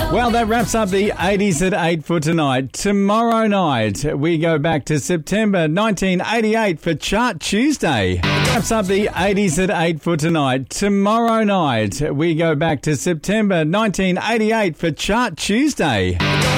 Well, that wraps up the 80s at 8 for tonight. Tomorrow night, we go back to September 1988 for Chart Tuesday. Wraps up the 80s at 8 for tonight. Tomorrow night, we go back to September 1988 for Chart Tuesday.